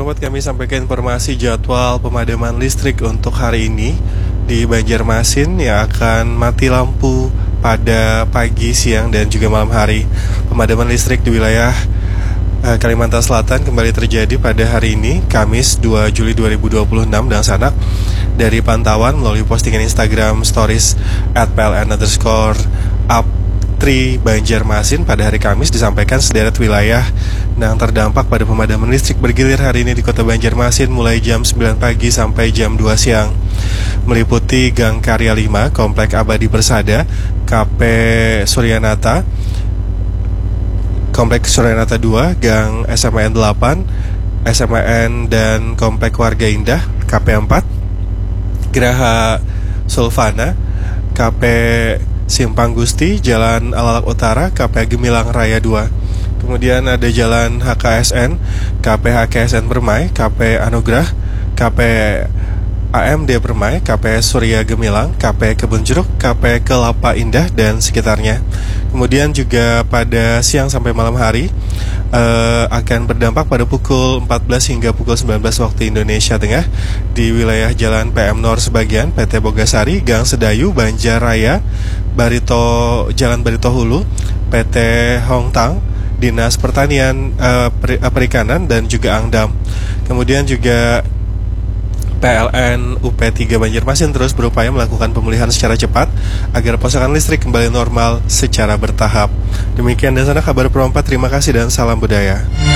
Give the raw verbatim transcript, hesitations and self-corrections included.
Perempat, kami sampaikan informasi jadwal pemadaman listrik untuk hari ini di Banjarmasin yang akan mati lampu pada pagi, siang, dan juga malam hari. Pemadaman listrik di wilayah uh, Kalimantan Selatan kembali terjadi pada hari ini, Kamis dua Juli dua ribu dua puluh enam, dan sanak dari pantauan melalui postingan Instagram stories at pln underscore up Tri Banjarmasin pada hari Kamis disampaikan sederet wilayah yang terdampak pada pemadaman listrik bergilir hari ini di kota Banjarmasin mulai jam sembilan pagi sampai jam dua siang, meliputi Gang Karya lima, Komplek Abadi Persada, K P Suryanata, Komplek Suryanata dua, Gang S M N delapan, S M N dan Komplek Warga Indah, K P empat, Geraha Sulfana, K P Simpang Gusti, Jalan Alalak Utara, K P Gemilang Raya dua. Kemudian ada Jalan H K S N, K P H K S N Permai, K P Anugrah, K P A M D Permai, K P Surya Gemilang, K P Kebun Jeruk, K P Kelapa Indah, dan sekitarnya. Kemudian juga pada siang sampai malam hari uh, akan berdampak pada pukul empat belas hingga pukul sembilan belas waktu Indonesia Tengah di wilayah Jalan P M Nor sebagian, P T Bogasari, Gang Sedayu, Banjarraya, Barito, Jalan Barito Hulu, P T Hongtang, Dinas Pertanian, uh, Perikanan, dan juga Angdam. Kemudian juga P L N U P tiga Banjarmasin terus berupaya melakukan pemulihan secara cepat agar pasokan listrik kembali normal secara bertahap. Demikian dan sana kabar perempat, terima kasih dan salam budaya.